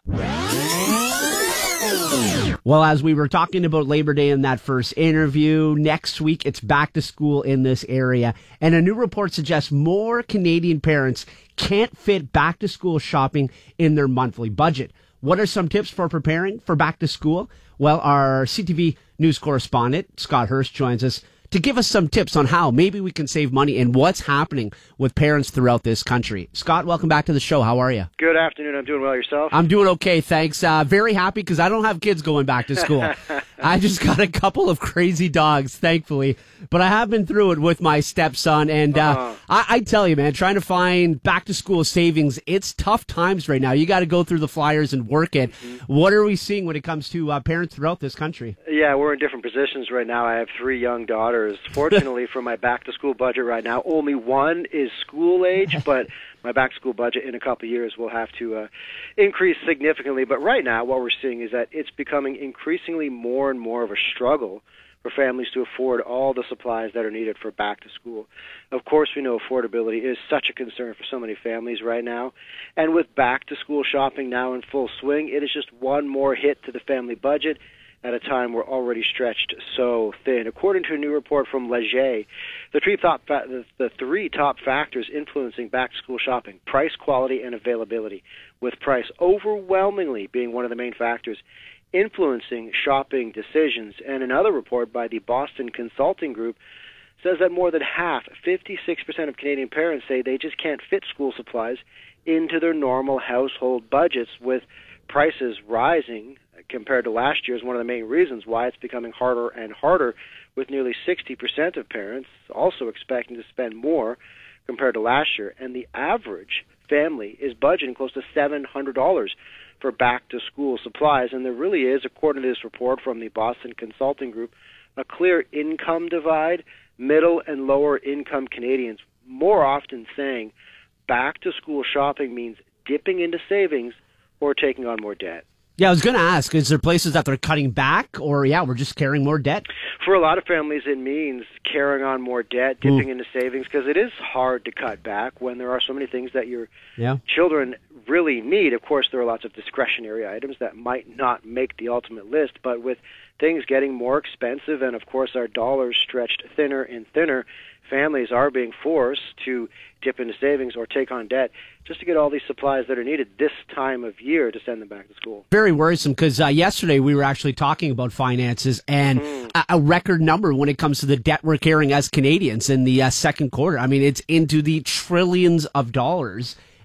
Well, as we were talking about Labor Day in that first interview, next week it's back to school in this area. And a new report suggests more Canadian parents can't fit back to school shopping in their monthly budget. What are some tips for preparing for back to school? Well, our C T V news correspondent, Scott Hurst, joins us to give us some tips on how maybe we can save money and what's happening with parents throughout this country. Scott, welcome back to the show. How are you? Good afternoon. I'm doing well. Yourself? I'm doing okay, thanks. Uh, very happy because I don't have kids going back to school. I just got a couple of crazy dogs, thankfully. But I have been through it with my stepson. And uh, uh-huh. I, I tell you, man, trying to find back-to-school savings, it's tough times right now. You got to go through the flyers and work it. Mm-hmm. What are we seeing when it comes to uh, parents throughout this country? Yeah, we're in different positions right now. I have three young daughters. Fortunately, for my back-to-school budget right now, only one is school age, but my back-to-school budget in a couple of years will have to uh, increase significantly. But right now, what we're seeing is that it's becoming increasingly more and more of a struggle for families to afford all the supplies that are needed for back to school. Of course, we know affordability is such a concern for so many families right now. And with back-to-school shopping now in full swing, it is just one more hit to the family budget at a time we're already stretched so thin. According to a new report from Leger, the three top fa- the three top factors influencing back-to-school shopping: price, quality, and availability, with price overwhelmingly being one of the main factors influencing shopping decisions. And another report by the Boston Consulting Group says that more than half, fifty-six percent of Canadian parents say they just can't fit school supplies into their normal household budgets, with prices rising compared to last year is one of the main reasons why it's becoming harder and harder, with nearly sixty percent of parents also expecting to spend more compared to last year. And the average family is budgeting close to seven hundred dollars for back-to-school supplies. And there really is, according to this report from the Boston Consulting Group, a clear income divide. Middle and lower income Canadians more often saying back-to-school shopping means dipping into savings or taking on more debt. Yeah, I was going to ask, is there places that they're cutting back, or, yeah, we're just carrying more debt? For a lot of families, it means carrying on more debt, dipping mm. into savings, because it is hard to cut back when there are so many things that your yeah. children really need. Of course, there are lots of discretionary items that might not make the ultimate list, but with things getting more expensive and, of course, our dollars stretched thinner and thinner, families are being forced to dip into savings or take on debt just to get all these supplies that are needed this time of year to send them back to school. Very worrisome, because uh, yesterday we were actually talking about finances and mm. a, a record number when it comes to the debt we're carrying as Canadians in the uh, second quarter. I mean, it's into the trillions of dollars.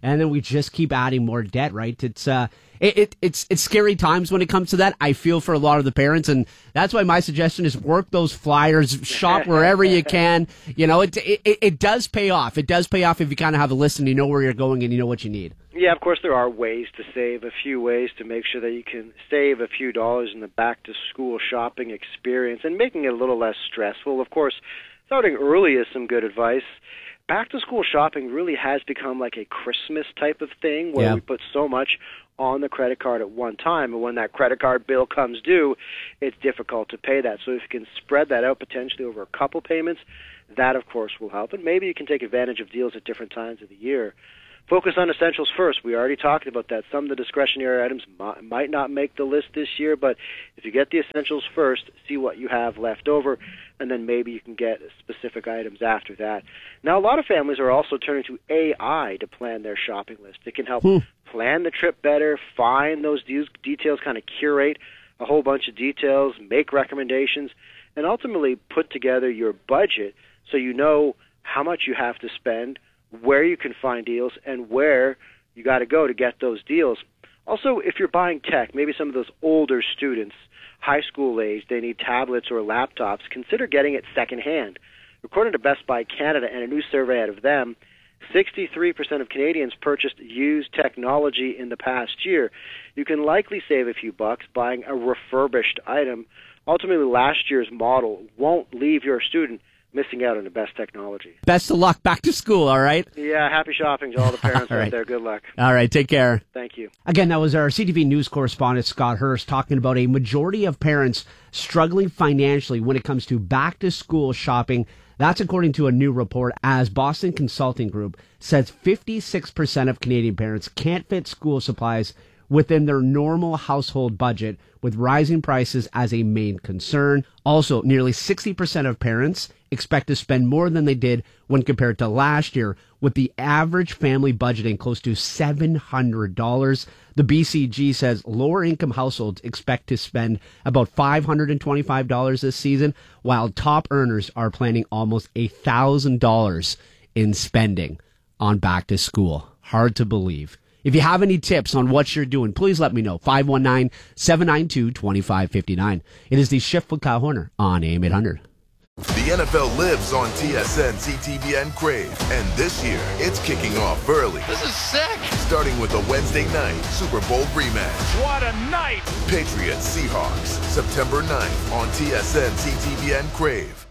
and then we just keep adding more debt, right? It's uh, it, it it's it's scary times when it comes to that. I feel for a lot of the parents, and that's why my suggestion is work those flyers, shop wherever you can. You know, it, it it does pay off. It does pay off if you kind of have a list and you know where you're going and you know what you need. Yeah, of course there are ways to save, a few ways to make sure that you can save a few dollars in the back-to-school shopping experience and making it a little less stressful. Of course, starting early is some good advice. Back-to-school shopping really has become like a Christmas type of thing where Yeah. we put so much on the credit card at one time, and when that credit card bill comes due, it's difficult to pay that. So if you can spread that out potentially over a couple payments, that, of course, will help. And maybe you can take advantage of deals at different times of the year. Focus on essentials first. We already talked about that. Some of the discretionary items might, might not make the list this year, but if you get the essentials first, see what you have left over, and then maybe you can get specific items after that. Now, a lot of families are also turning to A I to plan their shopping list. It can help Hmm. plan the trip better, find those de- details, kind of curate a whole bunch of details, make recommendations, and ultimately put together your budget so you know how much you have to spend, where you can find deals, and where you got to go to get those deals. Also, if you're buying tech, maybe some of those older students, high school age, they need tablets or laptops, consider getting it secondhand. According to Best Buy Canada and a new survey out of them, sixty-three percent of Canadians purchased used technology in the past year. You can likely save a few bucks buying a refurbished item. Ultimately, last year's model won't leave your student missing out on the best technology. Best of luck back to school, all right? Yeah, happy shopping to all the parents All right. out there. Good luck. All right, take care. Thank you. Again, that was our C T V News correspondent, Scott Hurst, talking about a majority of parents struggling financially when it comes to back-to-school shopping. That's according to a new report, as Boston Consulting Group says fifty-six percent of Canadian parents can't fit school supplies within their normal household budget, with rising prices as a main concern. Also, nearly sixty percent of parents expect to spend more than they did when compared to last year, with the average family budgeting close to seven hundred dollars. The B C G says lower income households expect to spend about five hundred twenty-five dollars this season, while top earners are planning almost one thousand dollars in spending on back to school. Hard to believe. If you have any tips on what you're doing, please let me know. five one nine, seven nine two, two five five nine. It is the Shift with Kyle Horner on A M eight hundred. The N F L lives on T S N, C T V, and Crave. And this year, it's kicking off early. This is sick. Starting with a Wednesday night Super Bowl rematch. What a night. Patriots Seahawks, September ninth on T S N, C T V, and Crave.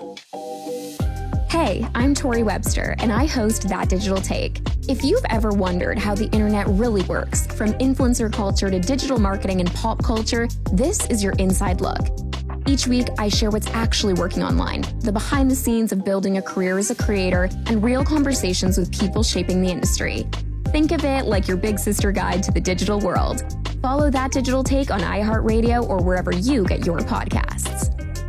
Hey, I'm Tori Webster, and I host That Digital Take. If you've ever wondered how the internet really works, from influencer culture to digital marketing and pop culture, this is your inside look. Each week, I share what's actually working online, the behind the scenes of building a career as a creator, and real conversations with people shaping the industry. Think of it like your big sister guide to the digital world. Follow That Digital Take on iHeartRadio or wherever you get your podcasts.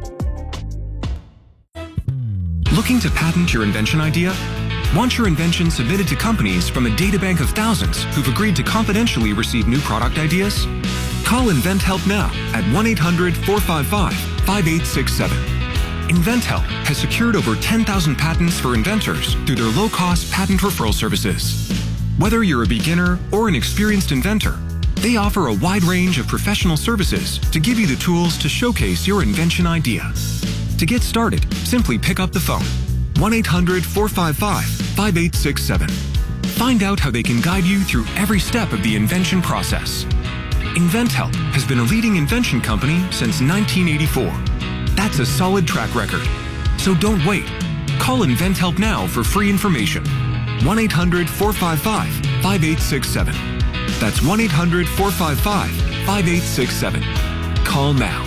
Looking to patent your invention idea? Want your invention submitted to companies from a databank of thousands who've agreed to confidentially receive new product ideas? Call InventHelp now at one eight hundred, four five five, five eight six seven. InventHelp has secured over ten thousand patents for inventors through their low-cost patent referral services. Whether you're a beginner or an experienced inventor, they offer a wide range of professional services to give you the tools to showcase your invention idea. To get started, simply pick up the phone, one eight hundred, four five five, five eight six seven. Find out how they can guide you through every step of the invention process. InventHelp has been a leading invention company since nineteen eighty-four. That's a solid track record. So don't wait. Call InventHelp now for free information. one eight hundred, four five five, five eight six seven. That's one eight hundred, four five five, five eight six seven. Call now.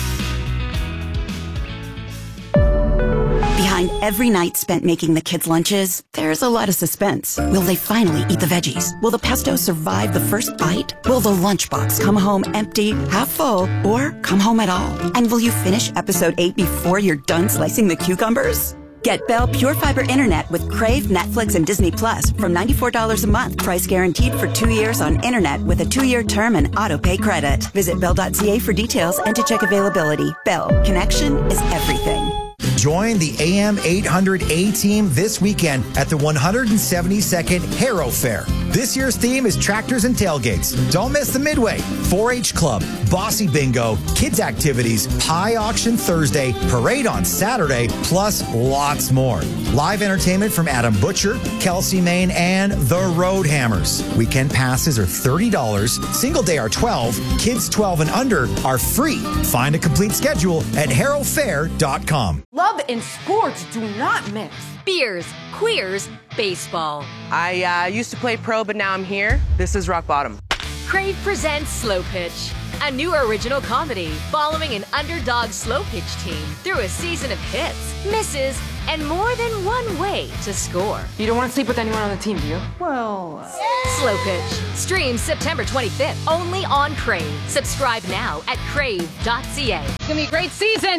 Behind every night spent making the kids' lunches, there's a lot of suspense. Will they finally eat the veggies? Will the pesto survive the first bite? Will the lunchbox come home empty, half full, or come home at all? And will you finish episode eight before you're done slicing the cucumbers? Get Bell Pure Fiber Internet with Crave, Netflix, and Disney Plus from ninety-four dollars a month. Price guaranteed for two years on internet with a two-year term and auto-pay credit. Visit bell dot c a for details and to check availability. Bell, connection is everything. Join the A M eight hundred A team this weekend at the one hundred seventy-second Harrow Fair. This year's theme is tractors and tailgates. Don't miss the Midway, four H Club, Bossy Bingo, kids activities, pie auction Thursday, parade on Saturday, plus lots more. Live entertainment from Adam Butcher, Kelsey Main, and the Roadhammers. Weekend passes are thirty dollars, single day are twelve dollars, kids twelve and under are free. Find a complete schedule at harrow fair dot com. Love and sports do not mix. Beers, queers, baseball. I uh, used to play pro, but now I'm here. This is rock bottom. Crave presents Slow Pitch, a new original comedy following an underdog slow pitch team through a season of hits, misses, and more than one way to score. You don't want to sleep with anyone on the team, do you? Well... Uh... Slow Pitch. Streams September twenty-fifth, only on Crave. Subscribe now at crave dot c a. It's going to be a great season.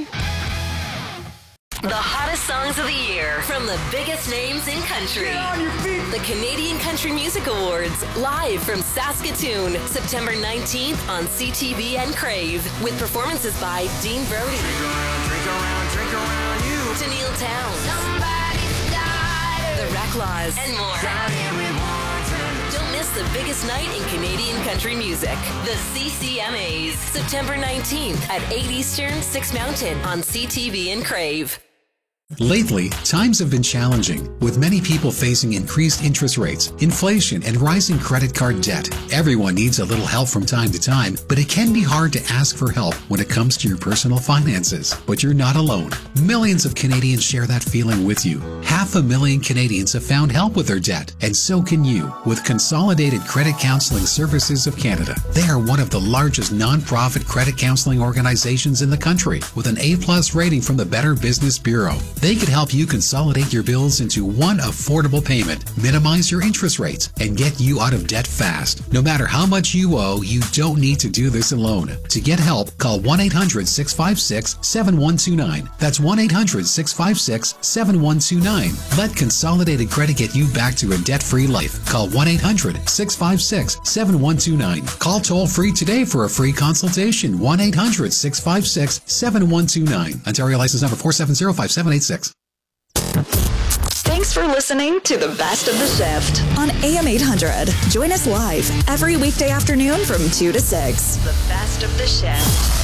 The hottest songs of the year from the biggest names in country. Get on your feet. The Canadian Country Music Awards, live from Saskatoon, September nineteenth on C T V and Crave, with performances by Dean Brody, Drink around, drink around, drink around you. Tennille Towns, Somebody's died. The Reclaws, and more. Don't miss the biggest night in Canadian country music. The C C M As, September nineteenth at eight Eastern, six Mountain on C T V and Crave. Lately, times have been challenging, with many people facing increased interest rates, inflation, and rising credit card debt. Everyone needs a little help from time to time, but it can be hard to ask for help when it comes to your personal finances. But you're not alone. Millions of Canadians share that feeling with you. Half a million Canadians have found help with their debt, and so can you with Consolidated Credit Counseling Services of Canada. They are one of the largest non-profit credit counseling organizations in the country, with an A plus rating from the Better Business Bureau. They could help you consolidate your bills into one affordable payment, minimize your interest rates, and get you out of debt fast. No matter how much you owe, you don't need to do this alone. To get help, call one eight hundred, six five six, seven one two nine. That's one eight hundred, six five six, seven one two nine. Let Consolidated Credit get you back to a debt-free life. Call one eight hundred, six five six, seven one two nine. Call toll-free today for a free consultation. one eight hundred, six five six, seven one two nine. Ontario license number four seven zero five seven eight six. Thanks for listening to the Best of the Shift on A M eight hundred. Join us live every weekday afternoon from two to six. The Best of the Shift.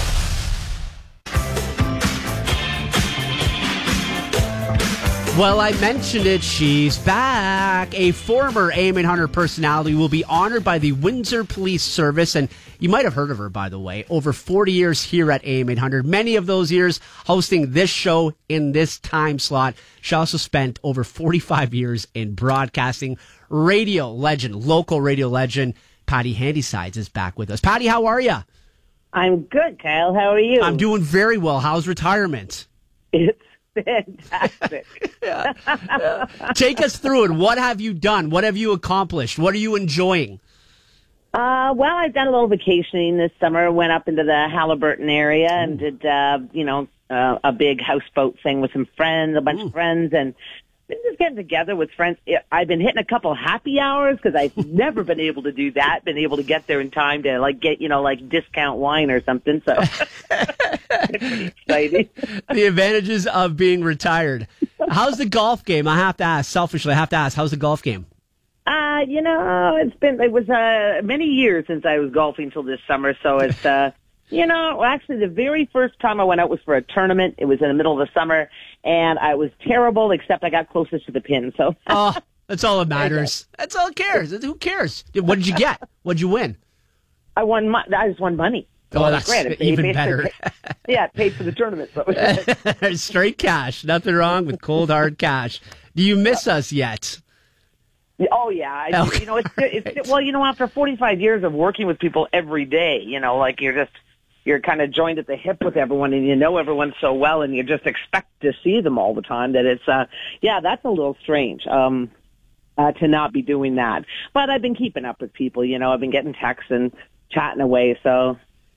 Well, I mentioned it. She's back. A former A M eight hundred personality will be honored by the Windsor Police Service. And you might have heard of her, by the way. Over forty years here at A M eight hundred. Many of those years hosting this show in this time slot. She also spent over forty-five years in broadcasting. Radio legend, local radio legend, Patty Handysides is back with us. Patty, how are you? I'm good, Kyle. How are you? I'm doing very well. How's retirement? It's fantastic. yeah. Yeah. Take us through it. What have you done? What have you accomplished? What are you enjoying? Uh, well, I've done a little vacationing this summer. Went up into the Halliburton area mm. and did, uh, you know, uh, a big houseboat thing with some friends, a bunch mm. of friends, and been just getting together with friends. I've been hitting a couple happy hours because I've never been able to do that. Been able to get there in time to like get, you know, like discount wine or something. So pretty exciting. The advantages of being retired. How's the golf game? I have to ask. Selfishly, I have to ask. How's the golf game? Uh, you know, it's been, it was, uh, many years since I was golfing till this summer. So it's, uh, you know, actually the very first time I went out was for a tournament. It was in the middle of the summer and I was terrible, except I got closest to the pin. So, oh, that's all that matters. That's all that cares. Who cares? What did you get? What did you win? I won, mo- I just won money. So oh, that's great. even paid better. For, yeah, it paid for the tournament. So it was good. Straight cash. Nothing wrong with cold, hard cash. Do you miss us yet? Oh yeah, I, okay. You know it's, it's well, you know, after forty-five years of working with people every day, you know, like you're just you're kind of joined at the hip with everyone, and you know everyone so well, and you just expect to see them all the time. That it's uh, yeah, that's a little strange um, uh, to not be doing that. But I've been keeping up with people, you know, I've been getting texts and chatting away, so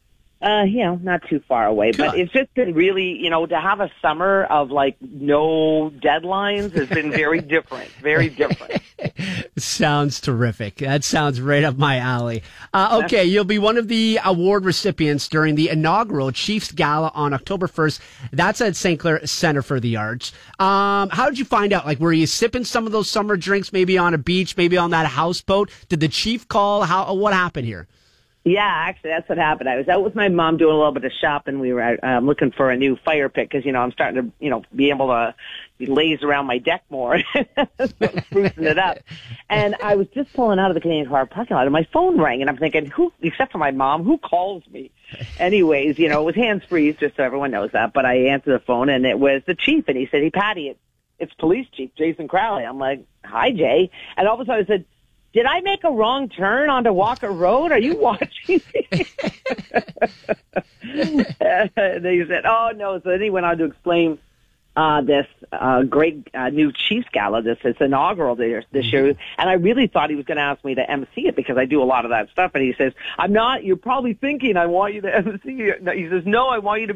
Uh, you know, not too far away, Good. but it's just been really, you know, to have a summer of like no deadlines has been very different, very different. Sounds terrific. That sounds right up my alley. Uh, okay, you'll be one of the award recipients during the inaugural Chiefs Gala on October first. That's at Saint Clair Center for the Arts. Um, how did you find out? Like, were you sipping some of those summer drinks, maybe on a beach, maybe on that houseboat? Did the chief call? How? What happened here? Yeah, actually, that's what happened. I was out with my mom doing a little bit of shopping. We were um, looking for a new fire pit because, you know, I'm starting to, you know, be able to laze around my deck more, sprucing it up. And I was just pulling out of the Canadian Tire parking lot, and my phone rang, and I'm thinking, who, except for my mom, who calls me? Anyways, you know, it was hands-free, just so everyone knows that. But I answered the phone, and it was the chief, and he said, hey, Patty, it, it's Police Chief Jason Crowley. I'm like, hi, Jay. And all of a sudden I said, did I make a wrong turn onto Walker Road? Are you watching me? And they said, oh, no. So then he went on to explain uh, this uh, great uh, new Chiefs Gala, this it's inaugural this, this year. And I really thought he was going to ask me to emcee it because I do a lot of that stuff. And he says, I'm not, you're probably thinking I want you to emcee it. He says, no, I want you to